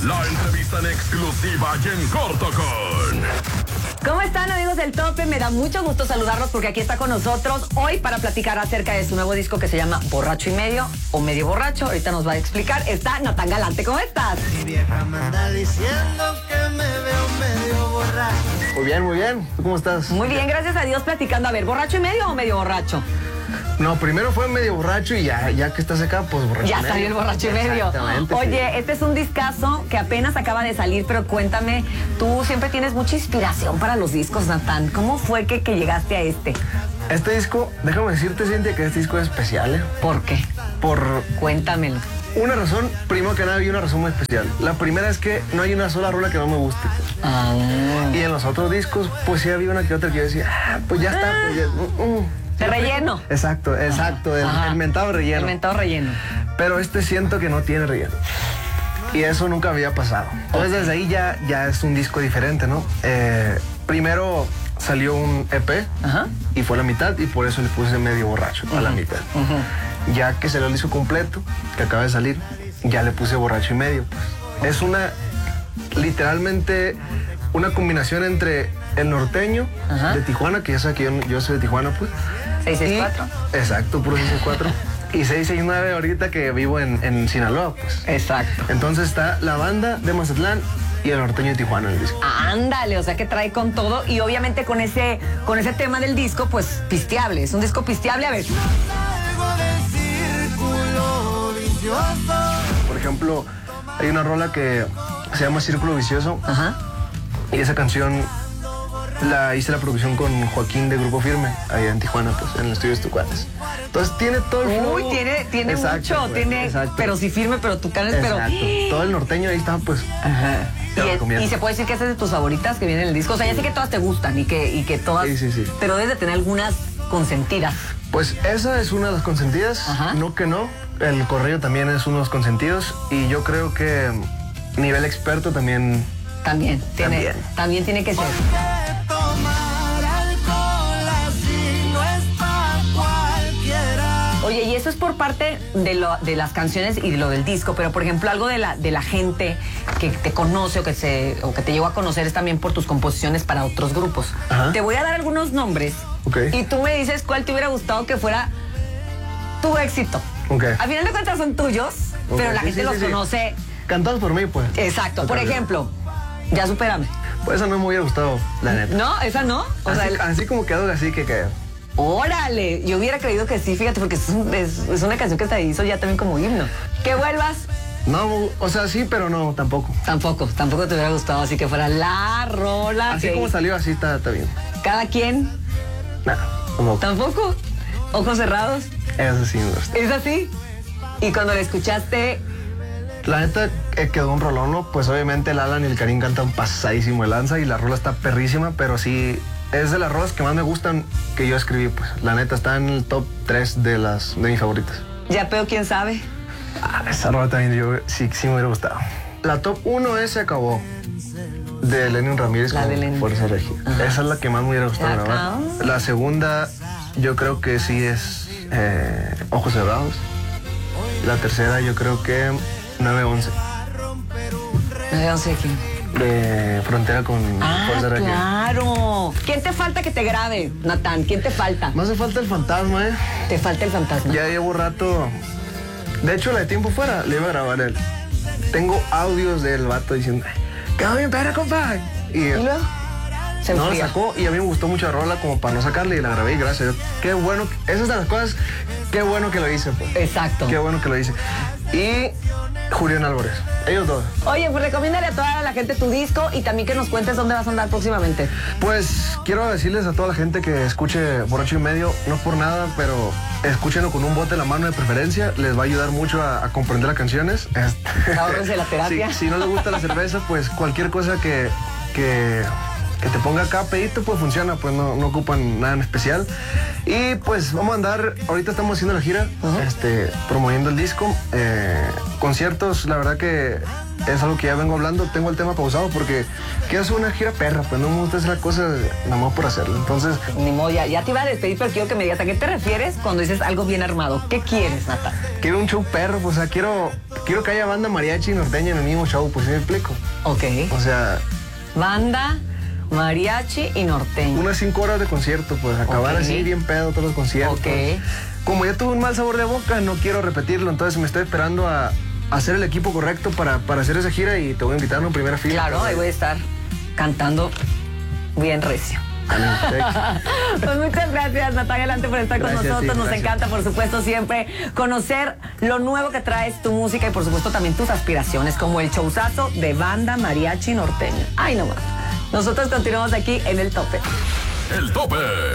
La entrevista en exclusiva y en corto con... ¿Cómo están, amigos del Tope? Me da mucho gusto saludarlos porque aquí está con nosotros hoy para platicar acerca de su nuevo disco que se llama Borracho y Medio o Medio Borracho. Ahorita nos va a explicar. Está Natán Galante. ¿Cómo estás? Mi vieja me anda diciendo que me veo medio borracho. Muy bien, muy bien. ¿Tú cómo estás? Muy bien, gracias a Dios, platicando. A ver, ¿borracho y medio o medio borracho? No, primero fue medio borracho y ya que estás acá, pues borracho Ya y medio. salió el borracho y medio. Exactamente. Oye, sí. este es un discazo que apenas acaba de salir, pero cuéntame, tú siempre tienes mucha inspiración para los discos, Natán. ¿Cómo fue que llegaste a este? Este disco, déjame decirte, Cintia, que este disco es especial, ¿eh? ¿Por qué? Por Cuéntamelo. una razón, primero que nada, hay una razón muy especial. La primera es que no hay una sola rola que no me guste. Y en los otros discos, pues sí había una que otra que yo decía, pues ya está, pues ya... De relleno. Exacto, el mentado relleno. El mentado relleno. Pero este siento que no tiene relleno. Y eso nunca había pasado. Entonces desde ahí ya es un disco diferente, ¿no? Primero salió un EP y fue la mitad y por eso le puse medio borracho a la mitad. Ya que salió el disco completo, que acaba de salir, ya le puse borracho y medio. Pues. Es literalmente una combinación entre el norteño de Tijuana, que ya sabes que yo soy de Tijuana, pues. 664. Exacto, puro 664. Y 669 ahorita que vivo en Sinaloa, pues. Exacto. Entonces está la banda de Mazatlán y el norteño de Tijuana en el disco. Ándale, o sea que trae con todo y obviamente con ese tema del disco, pues pisteable. Es un disco pisteable, a ver. Salgo del círculo vicioso. Por ejemplo, hay una rola que se llama Círculo Vicioso. Y esa canción la hice la producción con Joaquín de Grupo Firme, allá en Tijuana, pues, en el estudio de Tucuates. Entonces tiene todo el flow. Uy, tiene Exacto, mucho, pues, tiene, exacto. pero sí firme, pero tucanes, pero... Exacto. Todo el norteño ahí está, pues. Te lo recomiendo. Y se puede decir que esta es de tus favoritas que vienen en el disco. O sea, ya sé que todas te gustan y que todas... Sí. Pero debes de tener algunas consentidas. Pues esa es una de las consentidas, no que no. El correo también es uno de los consentidos y yo creo que nivel experto también... También tiene que ser. Tomar alcohol así no es pa' cualquiera. Oye, y eso es por parte de las canciones y de lo del disco, pero por ejemplo algo de la gente que te conoce o que te llegó a conocer es también por tus composiciones para otros grupos. Te voy a dar algunos nombres y tú me dices cuál te hubiera gustado que fuera tu éxito. Al final de cuentas son tuyos, pero la gente los conoce. Cantados por mí, pues. Exacto. Por ejemplo, Ya Supérame. Pues esa no me hubiera gustado, la neta. ¿No? ¿Esa no? O sea, así como quedó, así que... ¡Órale! Yo hubiera creído que sí, fíjate, porque es una canción que te hizo ya también como himno. Que vuelvas. No, o sea, sí, pero no, tampoco. Tampoco te hubiera gustado, así que fuera la rola. Así como salió, así está bien. ¿Cada quien? Nada, tampoco. ¿Tampoco? ¿Ojos cerrados? Eso sí me gusta. ¿Es así? Y cuando la escuchaste... La neta quedó un rolón, ¿no? Pues obviamente el Alan y el Karim cantan pasadísimo el lanza y la rola está perrísima, pero sí es de las rolas que más me gustan que yo escribí, pues. La neta está en el top 3 de mis favoritas. ¿Ya Peo quién sabe? Esa rola también sí me hubiera gustado. La top 1 es Se Acabó, de Lenin Ramírez con Fuerza Regia. Esa es la que más me hubiera gustado grabar. La segunda yo creo que sí es Ojos Cerrados. La tercera yo creo que 911. 911 quién. De Frontera con Fuerza Regia. ¡Claro! ¿Quién te falta que te grabe, Natán? ¿Quién te falta? Me hace falta el fantasma, ¿eh? Te falta el fantasma. Ya llevo rato. De hecho, la de Tiempo Fuera le iba a grabar él. Tengo audios del vato diciendo, quedó bien perra, compa. ¿Y luego? No la sacó y a mí me gustó mucho la rola como para no sacarle y la grabé y gracias a Dios. Qué bueno, esas de las cosas, qué bueno que lo hice, pues. Exacto. Qué bueno que lo hice. Y Julián Álvarez, ellos dos. Oye, pues recomiéndale a toda la gente tu disco y también que nos cuentes dónde vas a andar próximamente. Pues quiero decirles a toda la gente que escuche Borracho y Medio, no por nada, pero escúchenlo con un bote en la mano de preferencia, les va a ayudar mucho a comprender las canciones. Ahórrense la terapia. Si no les gusta la cerveza, pues cualquier cosa que te ponga acá pedito, pues funciona, pues no ocupan nada en especial. Y pues vamos a andar, ahorita estamos haciendo la gira, promoviendo el disco, conciertos, la verdad que es algo que ya vengo hablando, tengo el tema pausado porque quiero hacer una gira perra, pues no me gusta hacer la cosa nada más por hacerlo. Entonces, Ni modo, ya te iba a despedir, pero quiero que me digas, ¿a qué te refieres cuando dices algo bien armado? ¿Qué quieres, Nata? quiero un show perro, pues, o sea, quiero que haya banda mariachi y norteña en el mismo show, pues, ¿sí me explico? Ok. O sea, Banda, mariachi y norteño. unas 5 horas de concierto, pues, acabar Ok. así bien pedo todos los conciertos. Ok. Como ya tuve un mal sabor de boca, no quiero repetirlo, entonces me estoy esperando a hacer el equipo correcto para hacer esa gira y te voy a invitar en primera fila. Claro, ahí voy a estar cantando bien recio. Pues muchas gracias, Natalia Alante, por estar Gracias, con nosotros. sí, Nos gracias. encanta, por supuesto, siempre conocer lo nuevo que traes, tu música y, por supuesto, también tus aspiraciones, como el showzazo de banda mariachi norteño. Ay, no más. Nosotros continuamos aquí en El Tope. El Tope.